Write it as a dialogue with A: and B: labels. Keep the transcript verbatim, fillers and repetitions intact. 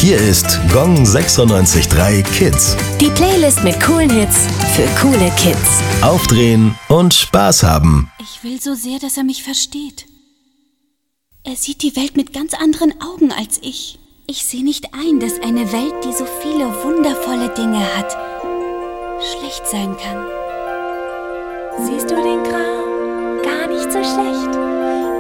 A: Hier ist Gong sechsundneunzig Komma drei Kids.
B: Die Playlist mit coolen Hits für coole Kids.
A: Aufdrehen und Spaß haben.
C: Ich will so sehr, dass er mich versteht. Er sieht die Welt mit ganz anderen Augen als ich. Ich sehe nicht ein, dass eine Welt, die so viele wundervolle Dinge hat, schlecht sein kann.
B: Siehst du den Kram? Gar nicht so schlecht.